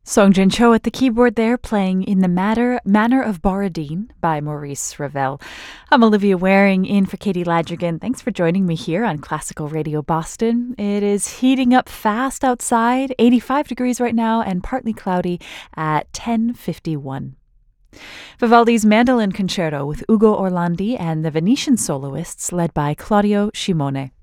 Song Jin Cho at the keyboard there, playing In the Manner of Borodin by Maurice Ravel. I'm Olivia Waring in for Katie Ladrigan. Thanks for joining me here on Classical Radio Boston. It is heating up fast outside, 85 degrees right now, and partly cloudy at 10:51. Vivaldi's Mandolin Concerto with Ugo Orlandi and the Venetian soloists led by Claudio Scimone.